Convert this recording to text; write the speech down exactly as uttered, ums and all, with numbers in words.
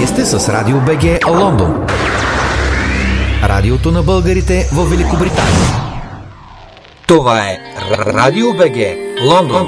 сте с Радио БГ Лондон. Радиото на българите в Великобритания. Това е Радио БГ Лондон.